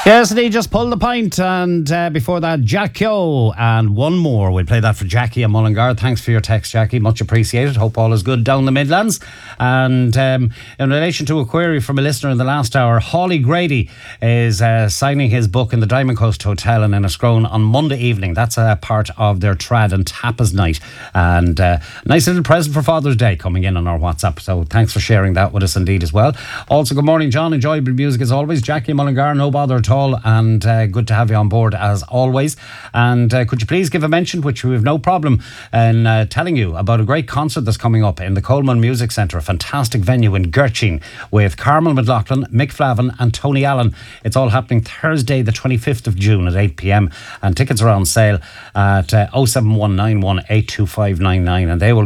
Yes, and he just pulled the pint, and before that, Jack Yo, and one more. We'll play that for Jackie and Mullingar. Thanks for your text, Jackie. Much appreciated. Hope all is good down the Midlands. And in relation to a query from a listener in the last hour, Hawley Grady is signing his book in the Diamond Coast Hotel in Enniscrone on Monday evening. That's a part of their Trad and Tapas night. And nice little present for Father's Day coming in on our WhatsApp. So thanks for sharing that with us indeed as well. Also, good morning, John. Enjoyable music as always. Jackie Mullingar, no bother at all. And good to have you on board as always. And could you please give a mention, which we have no problem in telling you about a great concert that's coming up in the Coleman Music Centre, a fantastic venue in Gertching, with Carmel McLaughlin, Mick Flavin and Tony Allen. It's all happening Thursday the 25th of June at 8 p.m. and tickets are on sale at 07191825599, and they will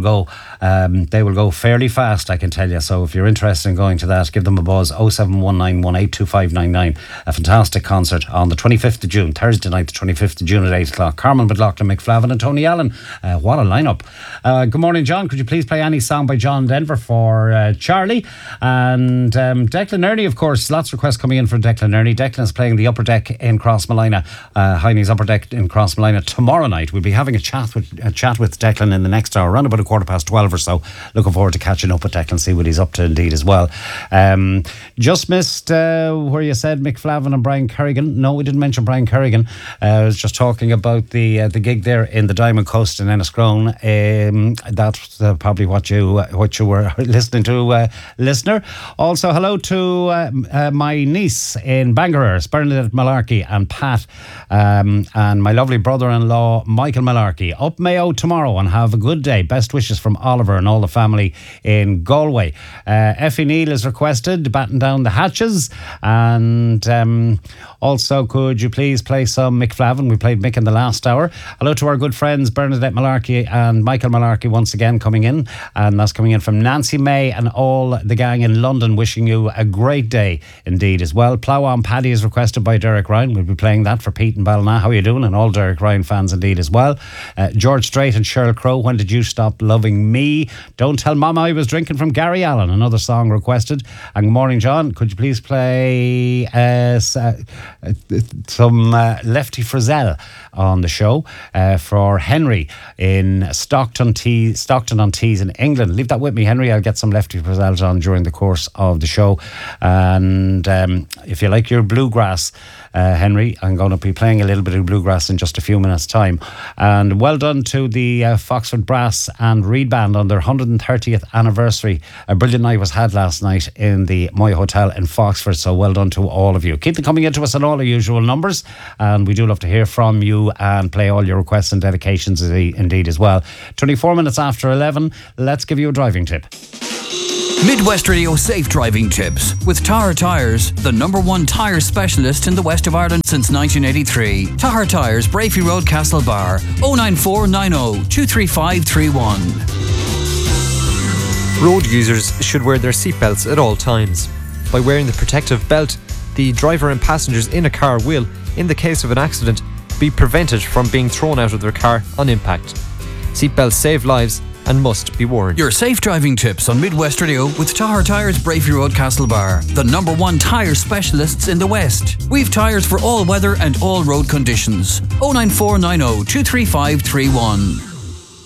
go fairly fast, I can tell you. So if you're interested in going to that, give them a buzz. 07191825599. A fantastic concert on the 25th of June, Thursday night, the 25th of June at 8 o'clock. Carmel McLaughlin, Mick Flavin and Tony Allen. What a lineup. Good morning, John. Could you please play any song by John Denver for Charlie? And Declan Ernie, of course. Lots of requests coming in for Declan Ernie. Declan is playing the Upper Deck in Crossmolina, Heine's Upper Deck in Crossmolina tomorrow night. We'll be having a chat with Declan in the next hour, around about 12:15 or so. Looking forward to catching up with Declan, see what he's up to indeed as well. Just missed where you said Mick Flavin and Brian Kerrigan. No, we didn't mention Brian Kerrigan. I was just talking about the gig there in the Diamond Coast in Enniscrone. That's probably what you were listening to, listener. Also, hello to my niece in Bangor, Bernadette Malarkey and Pat, and my lovely brother-in-law Michael Malarkey. Up Mayo tomorrow, and have a good day. Best wishes from Oliver and all the family in Galway. Effie Neal is requested, Batten Down the Hatches. And also, could you please play some Mick Flavin? We played Mick in the last hour. Hello to our good friends Bernadette Malarkey and Michael Malarkey once again coming in, and that's coming in from Nancy May and all the gang in London, wishing you a great day indeed as well. Plough On Paddy is requested by Derek Ryan. We'll be playing that for Pete and Ballina. How are you doing? And all Derek Ryan fans indeed as well. George Strait and Sheryl Crow, When Did You Stop Loving Me? Don't Tell Mama I Was Drinking from Gary Allen, another song requested. And good morning, John. Could you please play some Lefty Frizzell on the show for Henry in Stockton-on-Tees in England. Leave that with me, Henry. I'll get some Lefty Frizzell on during the course of the show. And if you like your bluegrass, Henry, I'm going to be playing a little bit of bluegrass in just a few minutes' time. And well done to the Foxford Brass and Reed Band on their 130th anniversary. A brilliant night was had last night in the Moy Hotel in Foxford, so well done to all of you. Keep them coming into us on all the usual numbers, and we do love to hear from you and play all your requests and dedications indeed as well. 24 minutes after 11, let's give you a driving tip. Midwest Radio Safe Driving Tips with Tahar Tyres, the #1 tyre specialist in the west of Ireland since 1983. Tahar Tyres, Brafey Road, Castlebar, 09490 23531. Road users should wear their seatbelts at all times. By wearing the protective belt, the driver and passengers in a car will, in the case of an accident, be prevented from being thrown out of their car on impact. Seatbelts save lives and must be worn. Your safe driving tips on Midwest Radio with Tahar Tyres, Brafey Road, Castlebar, the #1 tyre specialists in the West. We've tyres for all weather and all road conditions. 09490 23531.